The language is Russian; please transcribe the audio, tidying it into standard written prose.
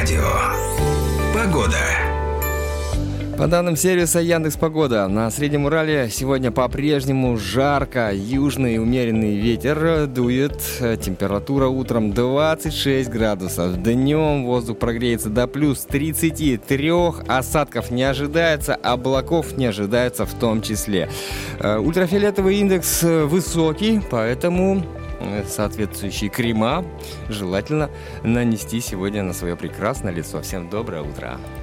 Радио. Погода. По данным сервиса Яндекс.Погода, на Среднем Урале сегодня по-прежнему жарко. Южный умеренный ветер дует. Температура утром 26 градусов. Днем воздух прогреется до плюс 33. Осадков не ожидается, облаков не ожидается в том числе. Ультрафиолетовый индекс высокий, поэтому соответствующие крема желательно нанести сегодня на свое прекрасное лицо. Всем доброе утро.